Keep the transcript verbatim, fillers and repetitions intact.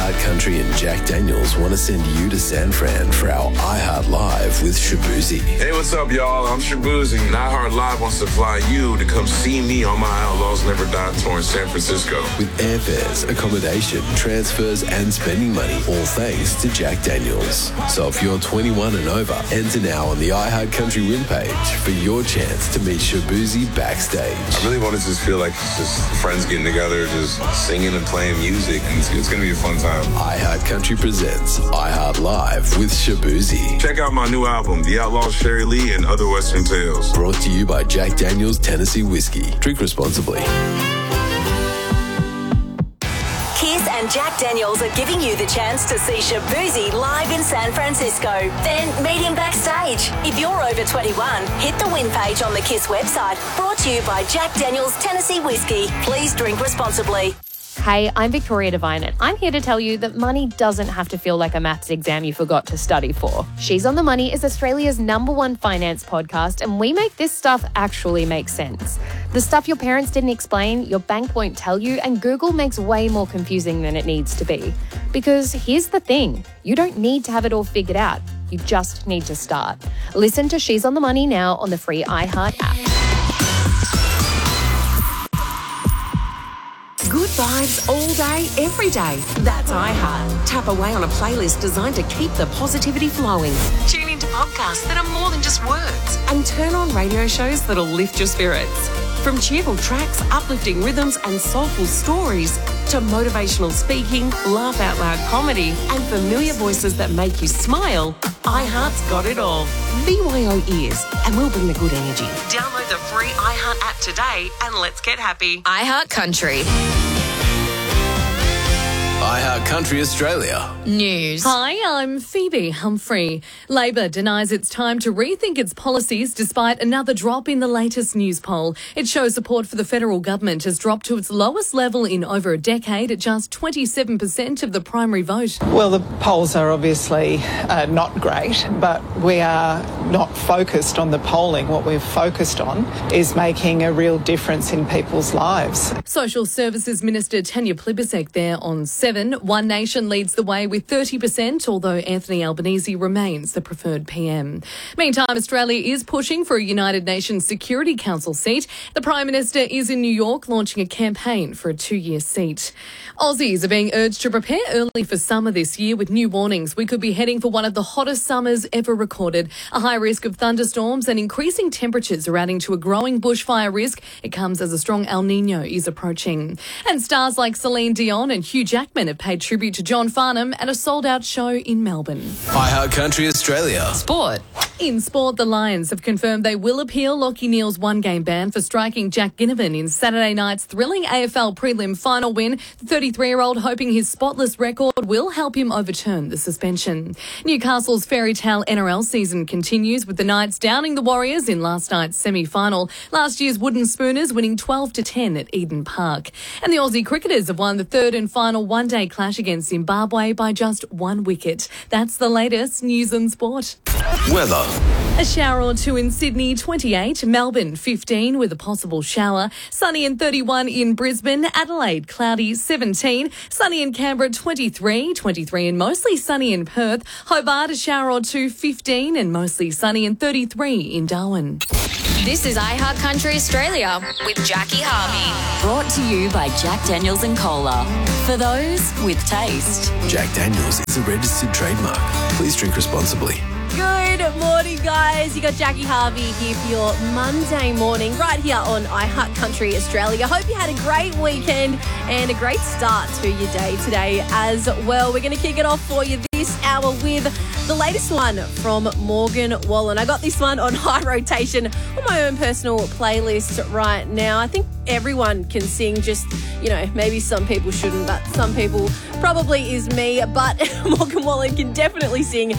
iHeart Country and Jack Daniels want to send you to San Fran for our iHeart Live with Shabuzi. Hey, what's up, y'all? I'm Shabuzi, and iHeart Live wants to fly you to come see me on my Outlaws Never Die tour in San Francisco. With airfares, accommodation, transfers, and spending money, all thanks to Jack Daniels. So if you're twenty-one and over, enter now on the iHeart Country win page for your chance to meet Shabuzi backstage. I really want to just feel like it's just friends getting together, just singing and playing music, and it's, it's going to be a fun time. iHeart Country presents iHeart Live with Shabuzi. Check out my new album, The Outlaws Sherry Lee and Other Western Tales. Brought to you by Jack Daniels Tennessee Whiskey. Drink responsibly. Kiss and Jack Daniels are giving you the chance to see Shabuzi live in San Francisco. Then meet him backstage. If you're over twenty-one, hit the win page on the Kiss website. Brought to you by Jack Daniels Tennessee Whiskey. Please drink responsibly. Hey, I'm Victoria Devine, and I'm here to tell you that money doesn't have to feel like a maths exam you forgot to study for. She's on the Money is Australia's number one finance podcast, and we make this stuff actually make sense. The stuff your parents didn't explain, your bank won't tell you, and Google makes way more confusing than it needs to be. Because here's the thing, you don't need to have it all figured out. You just need to start. Listen to She's on the Money now on the free iHeart app. Good vibes all day, every day. That's iHeart. Tap away on a playlist designed to keep the positivity flowing. Tune into podcasts that are more than just words. And turn on radio shows that'll lift your spirits. From cheerful tracks, uplifting rhythms and soulful stories to motivational speaking, laugh out loud comedy and familiar voices that make you smile, iHeart's got it all. B Y O ears, and we'll bring the good energy. Download the free iHeart app today and let's get happy. iHeart Country iHeart Country Australia. News. Hi, I'm Phoebe Humphrey. Labor denies it's time to rethink its policies despite another drop in the latest news poll. It shows support for the federal government has dropped to its lowest level in over a decade at just twenty-seven percent of the primary vote. Well, the polls are obviously uh, not great, but we are not focused on the polling. What we're focused on is making a real difference in people's lives. Social Services Minister Tanya Plibersek there on seven. One Nation leads the way with thirty percent, although Anthony Albanese remains the preferred P M. Meantime, Australia is pushing for a United Nations Security Council seat. The Prime Minister is in New York launching a campaign for a two-year seat. Aussies are being urged to prepare early for summer this year with new warnings. We could be heading for one of the hottest summers ever recorded. A high risk of thunderstorms and increasing temperatures are adding to a growing bushfire risk. It comes as a strong El Nino is approaching. And stars like Celine Dion and Hugh Jackman have paid tribute to John Farnham at a sold-out show in Melbourne. iHeart Country Australia. Sport. In sport, the Lions have confirmed they will appeal Lachie Neale's one-game ban for striking Jack Ginnivan in Saturday night's thrilling A F L prelim final win. The thirty-three-year-old hoping his spotless record will help him overturn the suspension. Newcastle's fairy tale N R L season continues with the Knights downing the Warriors in last night's semi-final. Last year's Wooden Spooners winning twelve to ten at Eden Park. And the Aussie cricketers have won the third and final one-day clash against Zimbabwe by just one wicket. That's the latest news and sport. Weather. A shower or two in Sydney, twenty-eight. Melbourne, fifteen with a possible shower. Sunny and thirty-one in Brisbane. Adelaide, cloudy, seventeen. Sunny in Canberra, twenty-three. twenty-three and mostly sunny in Perth. Hobart, a shower or two, fifteen and mostly sunny and thirty-three in Darwin. This is iHeart Country Australia with Jackie Harvey. Brought to you by Jack Daniels and Cola. For those with taste. Jack Daniels is a registered trademark. Please drink responsibly. Good morning, guys. You got Jackie Harvey here for your Monday morning right here on iHeart Country Australia. Hope you had a great weekend and a great start to your day today as well. We're going to kick it off for you this hour with the latest one from Morgan Wallen. I got this one on high rotation on my own personal playlist right now. I think everyone can sing, just, you know, maybe some people shouldn't, but some people probably is me. But Morgan Wallen can definitely sing